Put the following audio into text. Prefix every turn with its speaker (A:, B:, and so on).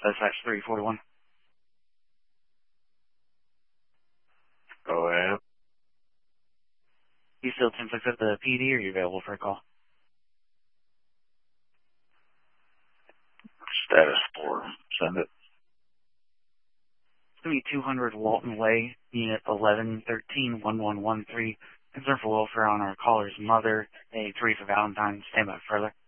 A: Dispatch 341.
B: Go ahead.
A: You still 10-6 at the PD, or are you available for a call?
B: Status 4. Send it.
A: It's going to be 200 Walton Way, Unit 1113-1113. Concern for welfare on our caller's mother. A 3 for Valentine. Stand by further.